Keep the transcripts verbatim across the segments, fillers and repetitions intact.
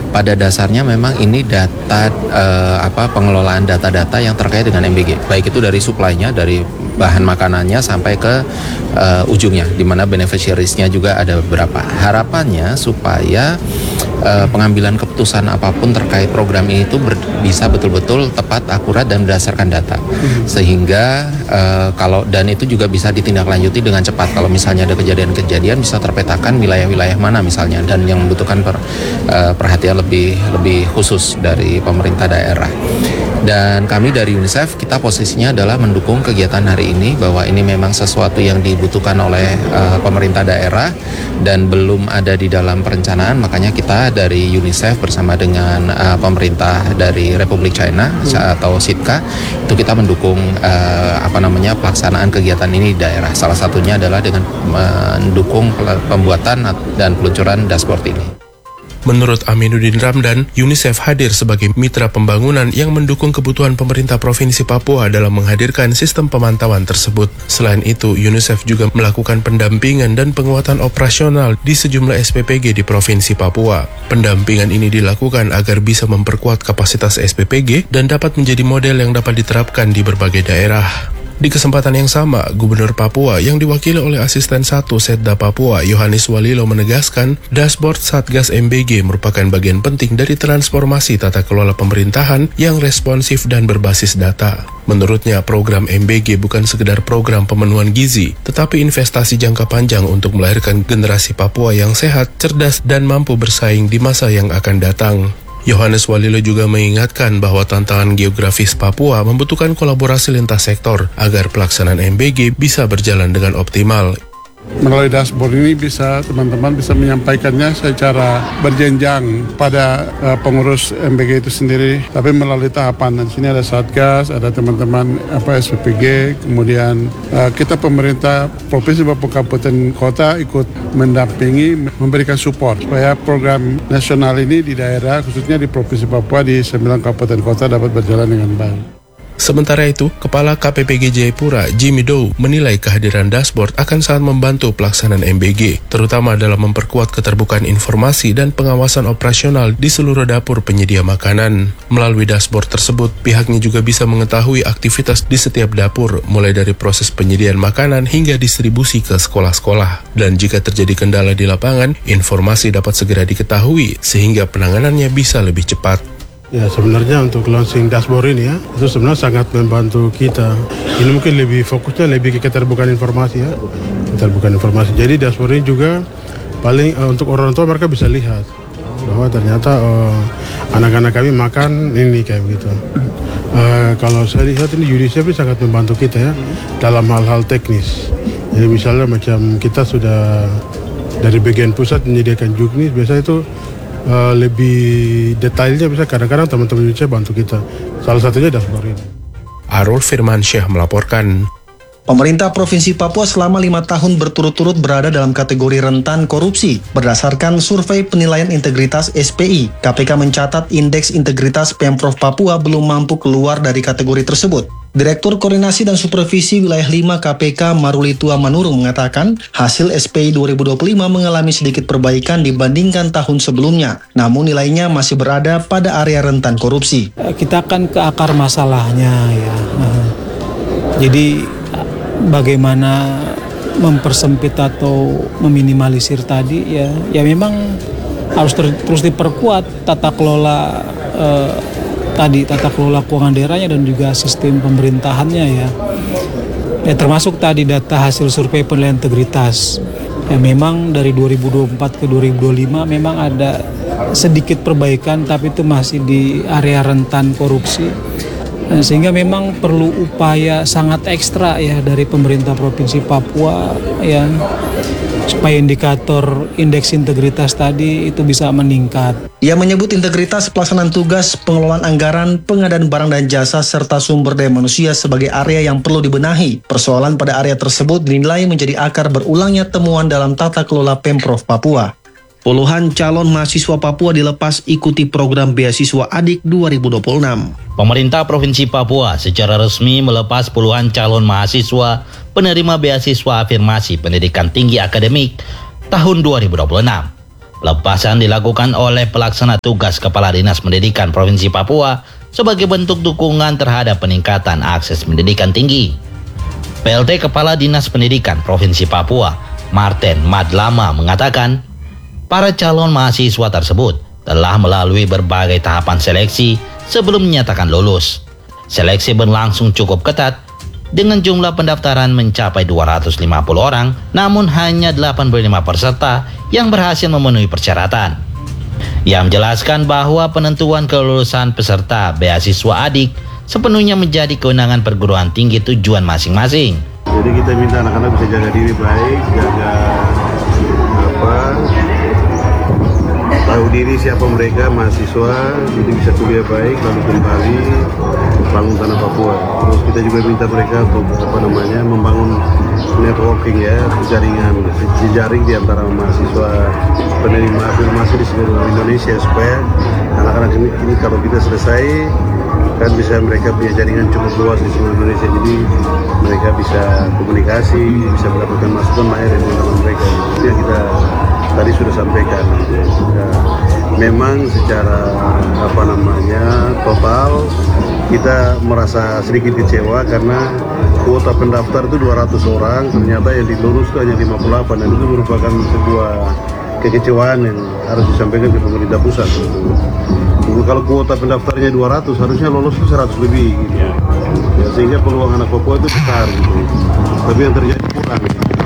pada dasarnya memang ini data uh, apa pengelolaan data-data yang terkait dengan M B G, baik itu dari supply-nya, dari bahan makanannya sampai ke uh, ujungnya, di mana beneficiaries-nya juga ada beberapa. Harapannya supaya uh, pengambilan keputusan apapun terkait program ini itu ber, bisa betul-betul tepat, akurat dan berdasarkan data, sehingga uh, kalau dan itu juga bisa ditindaklanjuti dengan cepat. Kalau misalnya ada kejadian-kejadian bisa terpetakan wilayah-wilayah mana misalnya dan yang membutuhkan per, uh, perhatian lebih lebih khusus dari pemerintah daerah. Dan kami dari UNICEF, kita posisinya adalah mendukung kegiatan hari ini, bahwa ini memang sesuatu yang dibutuhkan oleh uh, pemerintah daerah dan belum ada di dalam perencanaan. Makanya kita dari UNICEF bersama dengan uh, pemerintah dari Republik China hmm. atau S I T K A itu kita mendukung uh, apa namanya pelaksanaan kegiatan ini di daerah. Salah satunya adalah dengan mendukung pembuatan dan peluncuran dashboard ini. Menurut Aminuddin Ramdan, UNICEF hadir sebagai mitra pembangunan yang mendukung kebutuhan pemerintah Provinsi Papua dalam menghadirkan sistem pemantauan tersebut. Selain itu, UNICEF juga melakukan pendampingan dan penguatan operasional di sejumlah S P P G di Provinsi Papua. Pendampingan ini dilakukan agar bisa memperkuat kapasitas S P P G dan dapat menjadi model yang dapat diterapkan di berbagai daerah. Di kesempatan yang sama, Gubernur Papua yang diwakili oleh Asisten satu Setda Papua, Yohanes Walilo menegaskan, dashboard Satgas M B G merupakan bagian penting dari transformasi tata kelola pemerintahan yang responsif dan berbasis data. Menurutnya, program M B G bukan sekedar program pemenuhan gizi, tetapi investasi jangka panjang untuk melahirkan generasi Papua yang sehat, cerdas, dan mampu bersaing di masa yang akan datang. Yohanes Walilo juga mengingatkan bahwa tantangan geografis Papua membutuhkan kolaborasi lintas sektor agar pelaksanaan M B G bisa berjalan dengan optimal. Melalui dashboard ini bisa teman-teman bisa menyampaikannya secara berjenjang pada uh, pengurus M B G itu sendiri, tapi melalui tahapan. Dan sini ada Satgas, ada teman-teman apa S P P G, kemudian uh, kita pemerintah provinsi maupun kabupaten kota ikut mendampingi, memberikan support supaya program nasional ini di daerah, khususnya di Provinsi Papua di sembilan kabupaten kota dapat berjalan dengan baik. Sementara itu, Kepala K P P G Jayapura, Jimmy Dow, menilai kehadiran dashboard akan sangat membantu pelaksanaan M B G, terutama dalam memperkuat keterbukaan informasi dan pengawasan operasional di seluruh dapur penyedia makanan. Melalui dashboard tersebut, pihaknya juga bisa mengetahui aktivitas di setiap dapur, mulai dari proses penyediaan makanan hingga distribusi ke sekolah-sekolah. Dan jika terjadi kendala di lapangan, informasi dapat segera diketahui, sehingga penanganannya bisa lebih cepat. Ya, sebenarnya untuk launching dashboard ini ya, itu sebenarnya sangat membantu kita. Ini mungkin lebih fokusnya lebih ke keterbukaan informasi ya, keterbukaan informasi. Jadi dashboard ini juga paling uh, untuk orang tua mereka bisa lihat bahwa ternyata uh, anak-anak kami makan ini kayak begitu. Uh, kalau saya lihat ini UNICEF ini sangat membantu kita ya dalam hal-hal teknis. Jadi misalnya macam kita sudah dari bagian pusat menyediakan juknis, biasanya itu Uh, lebih detailnya bisa kadang-kadang teman-teman Indonesia bantu kita. Salah satunya dashboard ini. Arul Firmansyah melaporkan. Pemerintah Provinsi Papua selama lima tahun berturut-turut berada dalam kategori rentan korupsi. Berdasarkan survei penilaian integritas S P I, K P K mencatat indeks integritas Pemprov Papua belum mampu keluar dari kategori tersebut. Direktur Koordinasi dan Supervisi Wilayah lima K P K Marulitua Manurung mengatakan hasil S P I dua ribu dua puluh lima mengalami sedikit perbaikan dibandingkan tahun sebelumnya, namun nilainya masih berada pada area rentan korupsi. Kita akan ke akar masalahnya ya. Jadi bagaimana mempersempit atau meminimalisir tadi ya, ya memang harus ter, terus diperkuat tata kelola eh, tadi tata kelola keuangan daerahnya dan juga sistem pemerintahannya ya. Ya termasuk tadi data hasil survei penilaian integritas. Ya memang dari dua ribu dua puluh empat ke dua ribu dua puluh lima memang ada sedikit perbaikan, tapi itu masih di area rentan korupsi. Nah, sehingga memang perlu upaya sangat ekstra ya dari pemerintah Provinsi Papua ya supaya indikator indeks integritas tadi itu bisa meningkat. Ia menyebut integritas pelaksanaan tugas, pengelolaan anggaran, pengadaan barang dan jasa serta sumber daya manusia sebagai area yang perlu dibenahi. Persoalan pada area tersebut dinilai menjadi akar berulangnya temuan dalam tata kelola Pemprov Papua. Puluhan calon mahasiswa Papua dilepas ikuti program beasiswa Adik dua ribu dua puluh enam. Pemerintah Provinsi Papua secara resmi melepas puluhan calon mahasiswa penerima beasiswa afirmasi pendidikan tinggi akademik tahun dua ribu dua puluh enam. Pelepasan dilakukan oleh pelaksana tugas Kepala Dinas Pendidikan Provinsi Papua sebagai bentuk dukungan terhadap peningkatan akses pendidikan tinggi. P L T Kepala Dinas Pendidikan Provinsi Papua, Martin Madlama, mengatakan para calon mahasiswa tersebut telah melalui berbagai tahapan seleksi sebelum menyatakan lulus. Seleksi berlangsung cukup ketat dengan jumlah pendaftaran mencapai dua ratus lima puluh orang, namun hanya delapan puluh lima peserta yang berhasil memenuhi persyaratan. Ia menjelaskan bahwa penentuan kelulusan peserta beasiswa adik sepenuhnya menjadi kewenangan perguruan tinggi tujuan masing-masing. Jadi kita minta anak-anak bisa jaga diri baik, jaga apa, tahu diri siapa mereka, mahasiswa, jadi bisa kuliah baik, lalu kembali bangun tanah Papua. Terus kita juga minta mereka untuk apa namanya membangun networking ya, jaringan, jejaring di antara mahasiswa penerima afirmasi di seluruh Indonesia supaya anak-anak ini, ini kalau kita selesai kan bisa mereka punya jaringan cukup luas di seluruh Indonesia, jadi mereka bisa komunikasi, bisa mendapatkan masukan lahir dari teman-teman mereka. Itu yang kita tadi sudah sampaikan. Ya, memang secara apa namanya total kita merasa sedikit kecewa karena kuota pendaftar itu dua ratus orang, ternyata yang dilurus itu hanya lima puluh delapan, dan itu merupakan sebuah kekecewaan yang harus disampaikan ke pemerintah pusat. Kalau kuota pendaftarnya dua ratus, harusnya lolos itu seratus lebih gitu. Ya, sehingga peluang anak Papua itu besar gitu. Tapi yang terjadi kurang.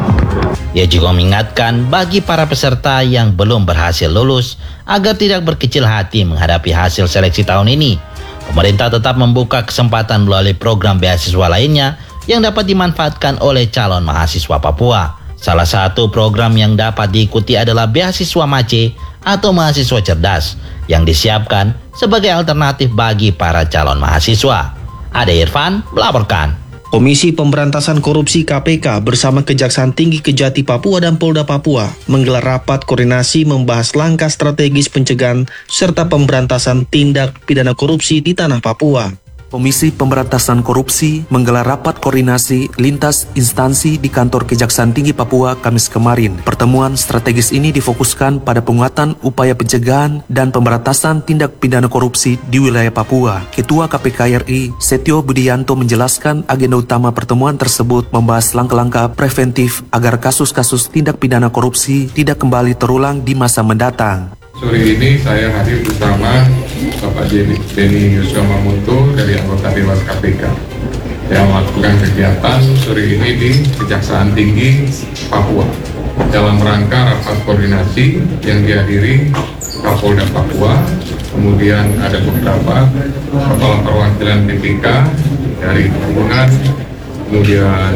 Ia juga mengingatkan bagi para peserta yang belum berhasil lulus agar tidak berkecil hati menghadapi hasil seleksi tahun ini. Pemerintah tetap membuka kesempatan melalui program beasiswa lainnya yang dapat dimanfaatkan oleh calon mahasiswa Papua. Salah satu program yang dapat diikuti adalah beasiswa MACE atau mahasiswa cerdas yang disiapkan sebagai alternatif bagi para calon mahasiswa. Ade Irfan melaporkan. Komisi Pemberantasan Korupsi K P K bersama Kejaksaan Tinggi Kejati Papua dan Polda Papua menggelar rapat koordinasi membahas langkah strategis pencegahan serta pemberantasan tindak pidana korupsi di tanah Papua. Komisi Pemberantasan Korupsi menggelar rapat koordinasi lintas instansi di kantor Kejaksaan Tinggi Papua Kamis kemarin. Pertemuan strategis ini difokuskan pada penguatan upaya pencegahan dan pemberantasan tindak pidana korupsi di wilayah Papua. Ketua K P K R I, Setio Budianto, menjelaskan agenda utama pertemuan tersebut membahas langkah-langkah preventif agar kasus-kasus tindak pidana korupsi tidak kembali terulang di masa mendatang. Sore ini saya hadir bersama Bapak Denny Yuswa Mamuto dari anggota Dewan K P K yang melakukan kegiatan sore ini di Kejaksaan Tinggi Papua dalam rangka rapat koordinasi yang dihadiri Kapolda Papua, kemudian ada beberapa kepala perwakilan B P K dari Perhubungan, kemudian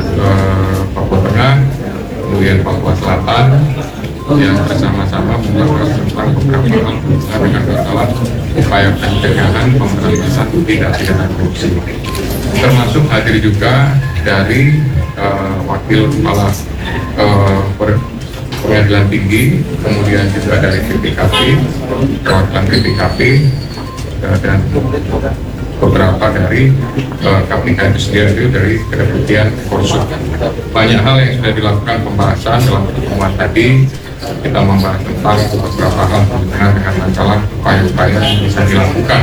eh, Papua Tengah, kemudian Papua Selatan, yang bersama-sama membahas tentang beberapa hal dengan masalah upaya pencegahan pemberantasan tindak pidana korupsi. Termasuk hadir juga dari uh, wakil kepala uh, pengadilan tinggi, kemudian juga dari B P K P, perwakilan B P K P, uh, dan beberapa dari uh, K P K itu sendiri dari Kedeputian Korsup. Banyak hal yang sudah dilakukan pembahasan dalam pertemuan tadi. Kita membahas tentang beberapa hal berhubungan dengan masalah upaya-upaya yang bisa dilakukan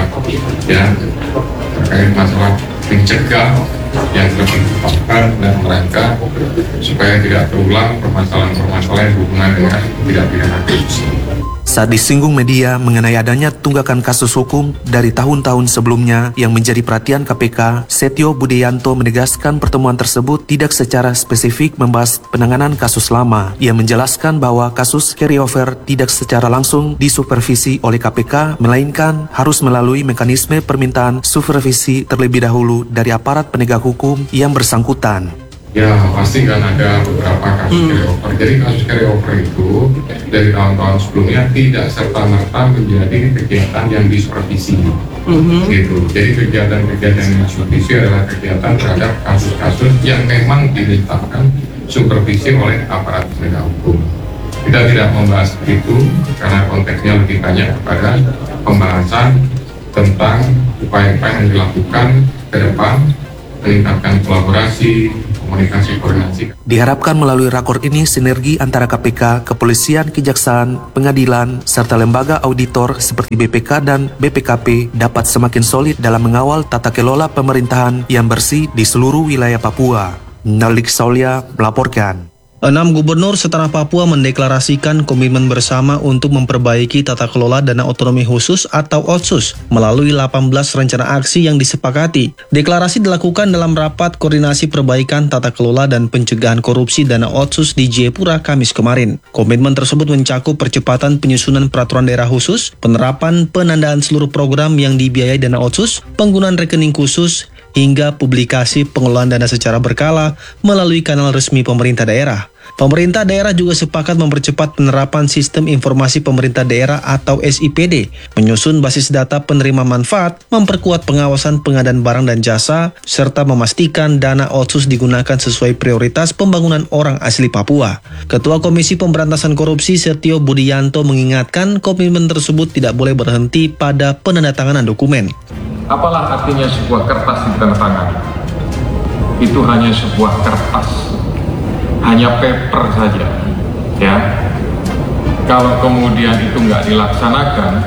ya terkait masalah mencegah yang lebih tepat dan rangka supaya tidak terulang permasalahan-permasalahan yang berhubungan dengan tindak pidana korupsi. Saat disinggung media mengenai adanya tunggakan kasus hukum dari tahun-tahun sebelumnya yang menjadi perhatian K P K, Setio Budianto menegaskan pertemuan tersebut tidak secara spesifik membahas penanganan kasus lama. Ia menjelaskan bahwa kasus carryover tidak secara langsung disupervisi oleh K P K, melainkan harus melalui mekanisme permintaan supervisi terlebih dahulu dari aparat penegak hukum yang bersangkutan. Ya pasti kan ada beberapa kasus hmm. carryover. Jadi kasus carryover itu dari tahun-tahun sebelumnya tidak serta-merta menjadi kegiatan yang disupervisi. Hmm. Gitu. Jadi kegiatan-kegiatan yang disupervisi adalah kegiatan terhadap kasus-kasus yang memang dimintakan supervisi oleh aparat penegak hukum. Kita tidak membahas itu karena konteksnya lebih banyak kepada pembahasan tentang upaya-upaya yang dilakukan ke depan meningkatkan kolaborasi, komunikasi, koordinasi. Diharapkan melalui rakor ini sinergi antara K P K, kepolisian, kejaksaan, pengadilan, serta lembaga auditor seperti B P K dan B P K P dapat semakin solid dalam mengawal tata kelola pemerintahan yang bersih di seluruh wilayah Papua. Nalik Saulia melaporkan. Enam gubernur setanah Papua mendeklarasikan komitmen bersama untuk memperbaiki tata kelola dana otonomi khusus atau Otsus melalui delapan belas rencana aksi yang disepakati. Deklarasi dilakukan dalam rapat koordinasi perbaikan tata kelola dan pencegahan korupsi dana Otsus di Jayapura Kamis kemarin. Komitmen tersebut mencakup percepatan penyusunan peraturan daerah khusus, penerapan penandaan seluruh program yang dibiayai dana Otsus, penggunaan rekening khusus, hingga publikasi pengelolaan dana secara berkala melalui kanal resmi pemerintah daerah. Pemerintah daerah juga sepakat mempercepat penerapan Sistem Informasi Pemerintah Daerah atau S I P D, menyusun basis data penerima manfaat, memperkuat pengawasan pengadaan barang dan jasa, serta memastikan dana Otsus digunakan sesuai prioritas pembangunan orang asli Papua. Ketua Komisi Pemberantasan Korupsi Setio Budianto mengingatkan komitmen tersebut tidak boleh berhenti pada penandatanganan dokumen. Apalah artinya sebuah kertas ditandatangani? Itu hanya sebuah kertas, hanya paper saja, ya. Kalau kemudian itu nggak dilaksanakan,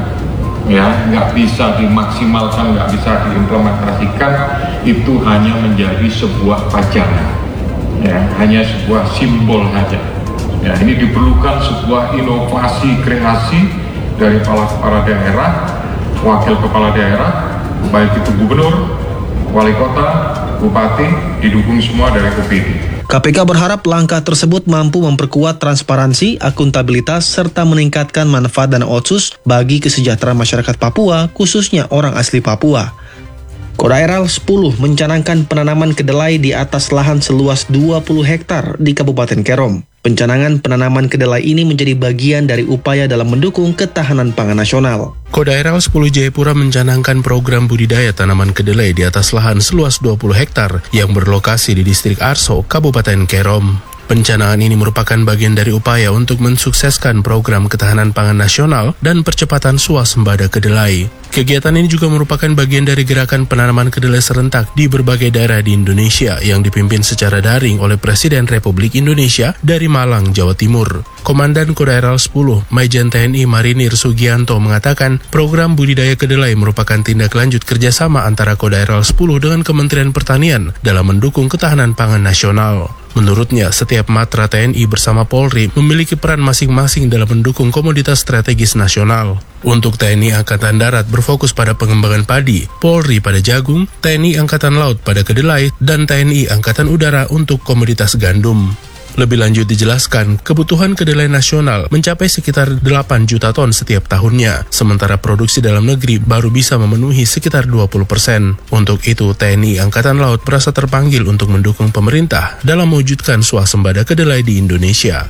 ya, nggak bisa dimaksimalkan, nggak bisa diimplementasikan, itu hanya menjadi sebuah pajangan, ya, hanya sebuah simbol saja. Ya, ini diperlukan sebuah inovasi kreasi dari kepala kepala daerah, wakil kepala daerah, baik itu gubernur, wali kota, bupati, didukung semua dari O P D. K P K berharap langkah tersebut mampu memperkuat transparansi, akuntabilitas, serta meningkatkan manfaat dana Otsus bagi kesejahteraan masyarakat Papua, khususnya orang asli Papua. Kodaeral sepuluh mencanangkan penanaman kedelai di atas lahan seluas dua puluh hektar di Kabupaten Kerom. Pencanangan penanaman kedelai ini menjadi bagian dari upaya dalam mendukung ketahanan pangan nasional. Kodaeral sepuluh Jayapura mencanangkan program budidaya tanaman kedelai di atas lahan seluas dua puluh hektar yang berlokasi di distrik Arso, Kabupaten Kerom. Pencanangan ini merupakan bagian dari upaya untuk mensukseskan program ketahanan pangan nasional dan percepatan swasembada kedelai. Kegiatan ini juga merupakan bagian dari gerakan penanaman kedelai serentak di berbagai daerah di Indonesia yang dipimpin secara daring oleh Presiden Republik Indonesia dari Malang, Jawa Timur. Komandan Kodaeral sepuluh, Majen T N I Marinir Sugianto mengatakan program budidaya kedelai merupakan tindak lanjut kerjasama antara Kodaeral sepuluh dengan Kementerian Pertanian dalam mendukung ketahanan pangan nasional. Menurutnya, setiap matra T N I bersama Polri memiliki peran masing-masing dalam mendukung komoditas strategis nasional. Untuk T N I Angkatan Darat berfokus pada pengembangan padi, Polri pada jagung, T N I Angkatan Laut pada kedelai, dan T N I Angkatan Udara untuk komoditas gandum. Lebih lanjut dijelaskan, kebutuhan kedelai nasional mencapai sekitar delapan juta ton setiap tahunnya, sementara produksi dalam negeri baru bisa memenuhi sekitar dua puluh persen. Untuk itu, T N I Angkatan Laut merasa terpanggil untuk mendukung pemerintah dalam mewujudkan swasembada kedelai di Indonesia.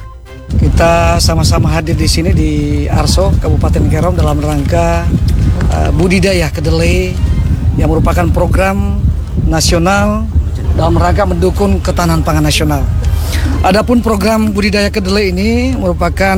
Kita sama-sama hadir di sini di Arso, Kabupaten Kerom dalam rangka uh, budidaya kedelai yang merupakan program nasional dalam rangka mendukung ketahanan pangan nasional. Adapun program budidaya kedelai ini merupakan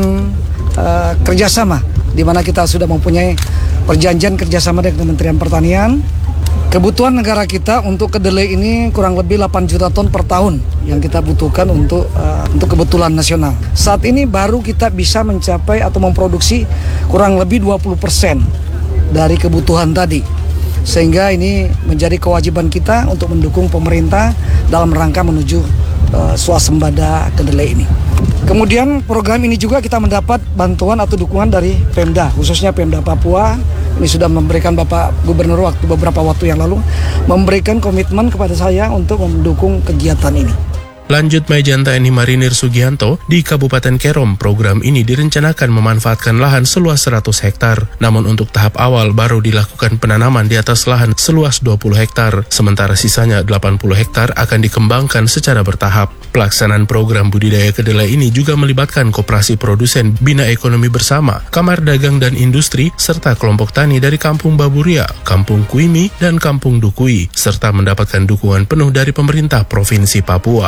uh, kerjasama di mana kita sudah mempunyai perjanjian kerjasama dengan Kementerian Pertanian. Kebutuhan negara kita untuk kedelai ini kurang lebih delapan juta ton per tahun yang kita butuhkan untuk uh, untuk kebutuhan nasional. Saat ini baru kita bisa mencapai atau memproduksi kurang lebih dua puluh persen dari kebutuhan tadi. Sehingga ini menjadi kewajiban kita untuk mendukung pemerintah dalam rangka menuju uh, swasembada kedelai ini. Kemudian program ini juga kita mendapat bantuan atau dukungan dari Pemda, khususnya Pemda Papua. Ini sudah memberikan Bapak Gubernur waktu beberapa waktu yang lalu memberikan komitmen kepada saya untuk mendukung kegiatan ini. Lanjut Majen T N I Marinir Sugianto, di Kabupaten Kerom, program ini direncanakan memanfaatkan lahan seluas seratus hektar. Namun untuk tahap awal baru dilakukan penanaman di atas lahan seluas dua puluh hektar, sementara sisanya delapan puluh hektar akan dikembangkan secara bertahap. Pelaksanaan program budidaya kedelai ini juga melibatkan koperasi produsen Bina Ekonomi Bersama, Kamar Dagang dan Industri, serta kelompok tani dari Kampung Baburia, Kampung Kuimi, dan Kampung Dukui, serta mendapatkan dukungan penuh dari pemerintah Provinsi Papua.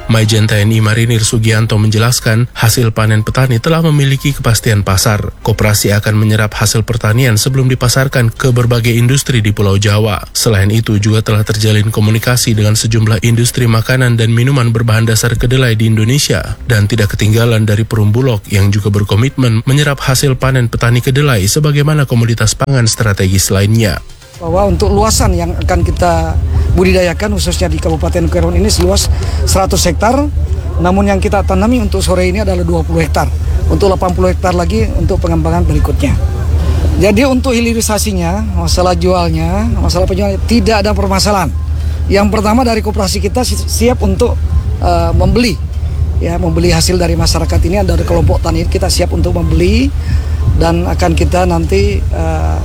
Majen T N I Marinir Sugianto menjelaskan, hasil panen petani telah memiliki kepastian pasar. Koperasi akan menyerap hasil pertanian sebelum dipasarkan ke berbagai industri di Pulau Jawa. Selain itu, juga telah terjalin komunikasi dengan sejumlah industri makanan dan minuman berbahan dasar kedelai di Indonesia, dan tidak ketinggalan dari Perum Bulog yang juga berkomitmen menyerap hasil panen petani kedelai sebagaimana komoditas pangan strategis lainnya. Bahwa untuk luasan yang akan kita budidayakan khususnya di Kabupaten Kerom ini seluas seratus hektar, namun yang kita tanami untuk sore ini adalah dua puluh hektar, untuk delapan puluh hektar lagi untuk pengembangan berikutnya. Jadi untuk hilirisasinya, masalah jualnya, masalah penjualannya tidak ada permasalahan. Yang pertama dari koperasi kita siap untuk uh, membeli, ya membeli hasil dari masyarakat ini, dari kelompok tani kita siap untuk membeli dan akan kita nanti uh,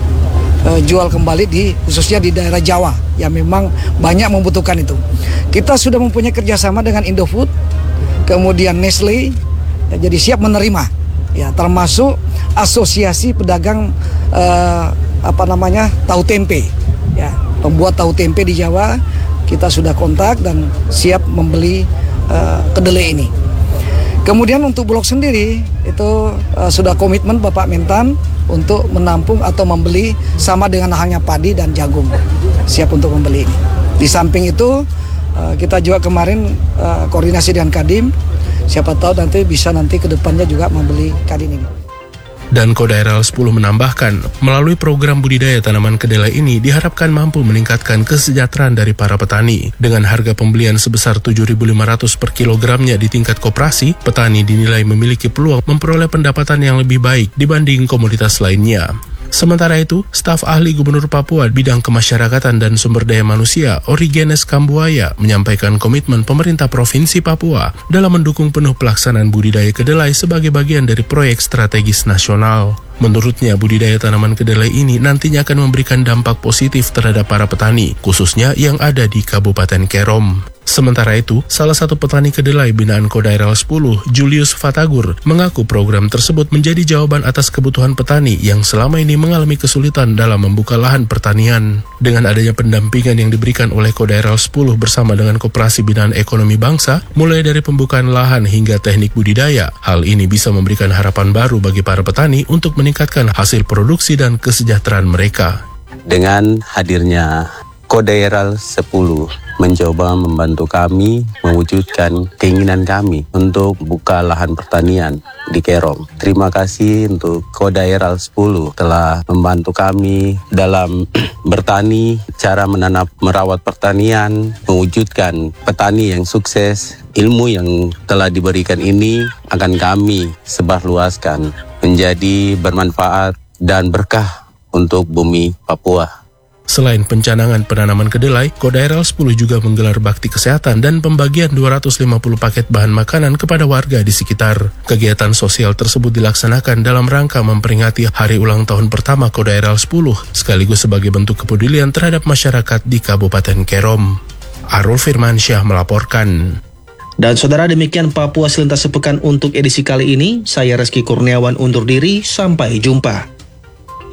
uh, jual kembali di khususnya di daerah Jawa yang memang banyak membutuhkan itu. Kita sudah mempunyai kerjasama dengan Indofood, kemudian Nestle, ya, jadi siap menerima, ya termasuk asosiasi pedagang uh, apa namanya tahu tempe, ya pembuat tahu tempe di Jawa kita sudah kontak dan siap membeli uh, kedelai ini. Kemudian untuk Bulog sendiri itu uh, sudah komitmen Bapak Mentan untuk menampung atau membeli sama dengan halnya padi dan jagung, siap untuk membeli ini. Di samping itu uh, kita juga kemarin uh, koordinasi dengan Kadin, siapa tahu nanti bisa nanti ke depannya juga membeli Kadin ini. Dan Kodaeral sepuluh menambahkan, melalui program budidaya tanaman kedelai ini diharapkan mampu meningkatkan kesejahteraan dari para petani. Dengan harga pembelian sebesar tujuh ribu lima ratus per kilogramnya di tingkat koperasi, petani dinilai memiliki peluang memperoleh pendapatan yang lebih baik dibanding komoditas lainnya. Sementara itu, staf ahli Gubernur Papua bidang kemasyarakatan dan sumber daya manusia Origenes Kambuaya menyampaikan komitmen pemerintah Provinsi Papua dalam mendukung penuh pelaksanaan budidaya kedelai sebagai bagian dari proyek strategis nasional. Menurutnya, budidaya tanaman kedelai ini nantinya akan memberikan dampak positif terhadap para petani, khususnya yang ada di Kabupaten Kerom. Sementara itu, salah satu petani kedelai binaan Kodaeral sepuluh, Julius Fatagur, mengaku program tersebut menjadi jawaban atas kebutuhan petani yang selama ini mengalami kesulitan dalam membuka lahan pertanian. Dengan adanya pendampingan yang diberikan oleh Kodaeral sepuluh bersama dengan Koperasi Binaan Ekonomi Bangsa, mulai dari pembukaan lahan hingga teknik budidaya, hal ini bisa memberikan harapan baru bagi para petani untuk meningkatkan hasil produksi dan kesejahteraan mereka. Dengan hadirnya Kodaeral sepuluh mencoba membantu kami mewujudkan keinginan kami untuk buka lahan pertanian di Kerom. Terima kasih untuk Kodaeral sepuluh telah membantu kami dalam bertani, cara menanam merawat pertanian, mewujudkan petani yang sukses. Ilmu yang telah diberikan ini akan kami sebarluaskan menjadi bermanfaat dan berkah untuk bumi Papua. Selain pencanangan penanaman kedelai, Kodaeral sepuluh juga menggelar bakti kesehatan dan pembagian dua ratus lima puluh paket bahan makanan kepada warga di sekitar. Kegiatan sosial tersebut dilaksanakan dalam rangka memperingati hari ulang tahun pertama Kodaeral sepuluh, sekaligus sebagai bentuk kepedulian terhadap masyarakat di Kabupaten Kerom. Arul Firmansyah melaporkan. Dan saudara, demikian Papua Selintas Sepekan untuk edisi kali ini. Saya Reski Kurniawan undur diri, sampai jumpa.